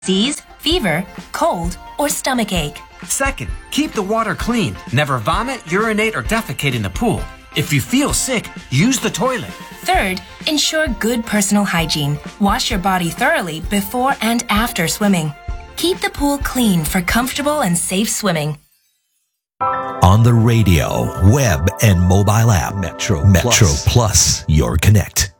disease, fever, cold, or stomach ache. Second, keep the water clean. Never vomit, urinate, or defecate in the pool. If you feel sick, use the toilet. Third, ensure good personal hygiene. Wash your body thoroughly before and after swimming. Keep the pool clean for comfortable and safe swimming. On the radio, web, and mobile app, Metro Plus, your connect.